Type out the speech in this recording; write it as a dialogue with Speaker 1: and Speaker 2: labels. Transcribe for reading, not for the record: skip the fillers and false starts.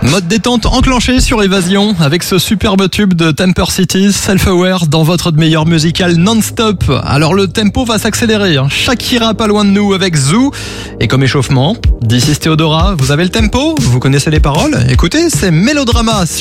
Speaker 1: Mode détente enclenché sur Évasion avec ce superbe tube de Temper City, Self-Aware dans votre meilleur musical non-stop. Alors le tempo va s'accélérer, Shakira pas loin de nous avec Zoo. Et comme échauffement, This is Théodora, vous avez le tempo, vous connaissez les paroles, écoutez, c'est Mélodrama sur